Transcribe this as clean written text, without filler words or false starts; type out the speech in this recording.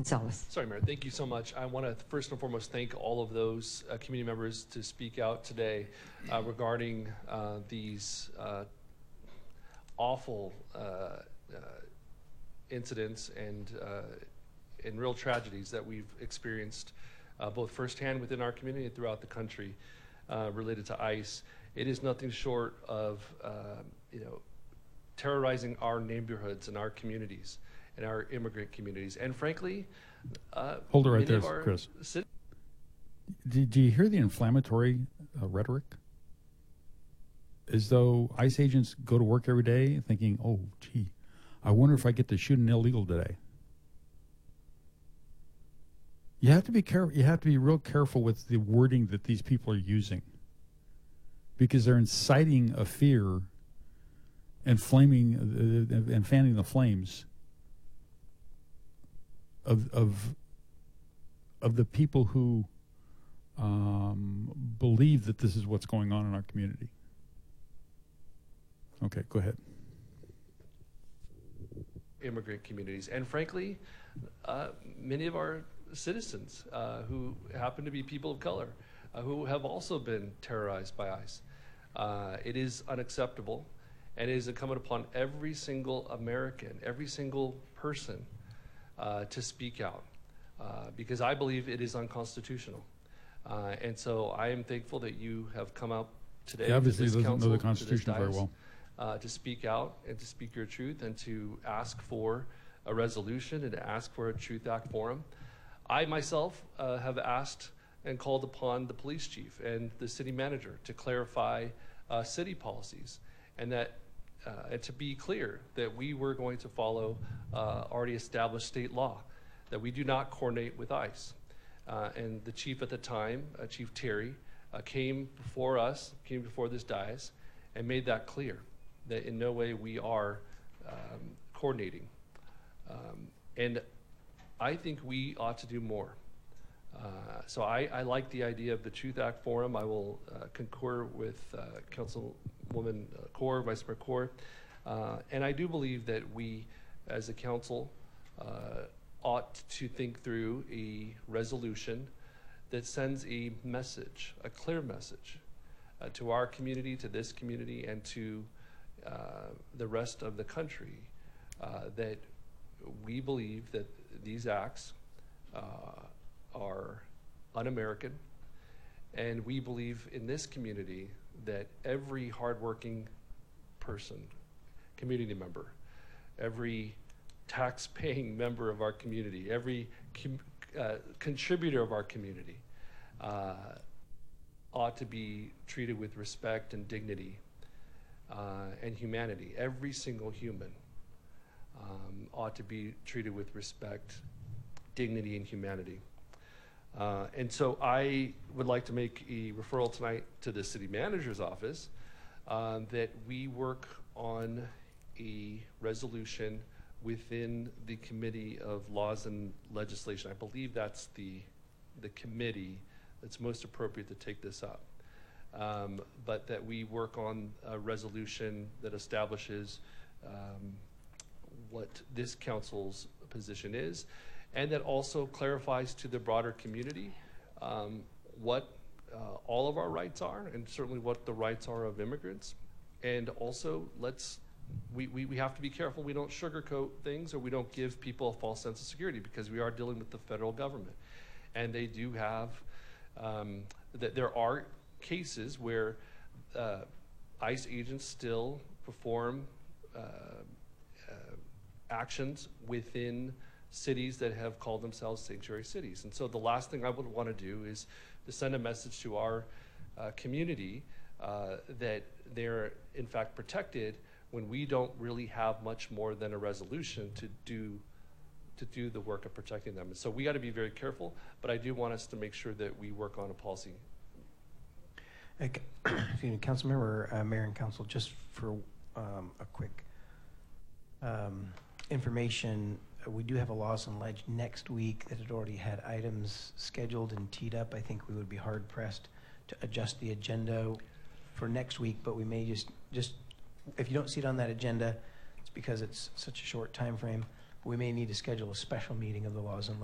Gonzalez. Sorry, Mayor. Thank you so much. I want to first and foremost thank all of those community members to speak out today regarding these awful incidents and real tragedies that we've experienced both firsthand within our community and throughout the country related to ICE. It is nothing short of terrorizing our neighborhoods and our communities and our immigrant communities. And frankly, hold it right there, Chris. Do you hear the inflammatory rhetoric? As though ICE agents go to work every day thinking, oh, gee, I wonder if I get to shoot an illegal today. You have to be careful. You have to be real careful with the wording that these people are using, because they're inciting a fear and flaming and fanning the flames of the people who believe that this is what's going on in our community. Okay, go ahead. Immigrant communities, and frankly, many of our citizens who happen to be people of color, who have also been terrorized by ICE. It is unacceptable, and it is incumbent upon every single American, every single person to speak out, because I believe it is unconstitutional. And so I am thankful that you have come out today. He obviously to this doesn't know the council, Constitution very well. To speak out and to speak your truth and to ask for a resolution and to ask for a Truth Act forum. I myself have asked and called upon the police chief and the city manager to clarify city policies, and that and to be clear that we were going to follow already established state law, that we do not coordinate with ICE. And the chief at the time, Chief Terry, came before this dais and made that clear, that in no way we are coordinating. And I think we ought to do more. So I like the idea of the Truth Act Forum. I will concur with Councilwoman Kaur, Vice Mayor Kaur. And I do believe that we, as a council, ought to think through a resolution that sends a message, a clear message, to our community, to this community, and to the rest of the country, that we believe that these acts are un-American, and we believe in this community that every hardworking person, community member, every tax-paying member of our community, every contributor of our community ought to be treated with respect and dignity and humanity. Every single human ought to be treated with respect, dignity, and humanity. And so I would like to make a referral tonight to the city manager's office that we work on a resolution within the Committee of Laws and Legislation. I believe that's the committee that's most appropriate to take this up. But that we work on a resolution that establishes what this council's position is, and that also clarifies to the broader community what all of our rights are, and certainly what the rights are of immigrants. And also, we have to be careful we don't sugarcoat things, or we don't give people a false sense of security, because we are dealing with the federal government. And they do have, that there are cases where ICE agents still perform actions within cities that have called themselves sanctuary cities. And so the last thing I would want to do is to send a message to our community that they're in fact protected when we don't really have much more than a resolution to do the work of protecting them. And so we got to be very careful, but I do want us to make sure that we work on a policy. Excuse me, Councilmember, Mayor and Council, just for a quick information, we do have a Laws and Ledge next week that had already had items scheduled and teed up. I think we would be hard pressed to adjust the agenda for next week, but we may just if you don't see it on that agenda, it's because it's such a short time frame. We may need to schedule a special meeting of the Laws and